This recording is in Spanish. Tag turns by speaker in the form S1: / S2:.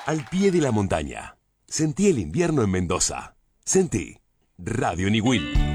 S1: Al pie de la montaña. Sentí el invierno en Mendoza. Sentí Radio Niwil.